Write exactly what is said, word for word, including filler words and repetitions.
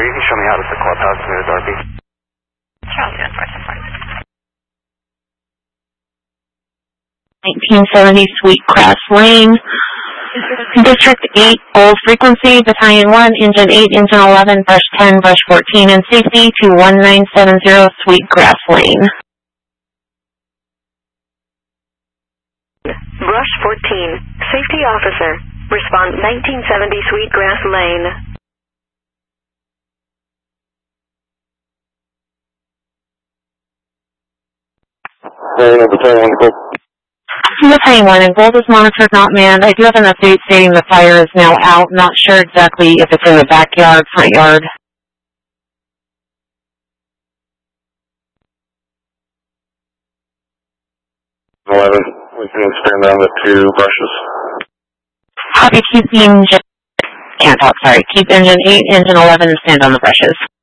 you can show me how to the clubhouse near Darby. Charlie, that's right, that's right. nineteen seventy Sweetgrass Lane. District eight, old frequency, Battalion one, Engine eight, Engine eleven, Brush ten, Brush fourteen, and safety to one nine seven zero Sweetgrass Lane. Brush fourteen, safety officer, respond nineteen seventy Sweetgrass Lane. Battalion one, Battalion one, and Gold is monitored, not manned. I do have an update stating the fire is now out. Not sure exactly if it's in the backyard, front yard. eleven, we can expand down to two brushes. Copy, keep the engine, can't talk, sorry. Keep engine eight, engine eleven, and stand on the brushes.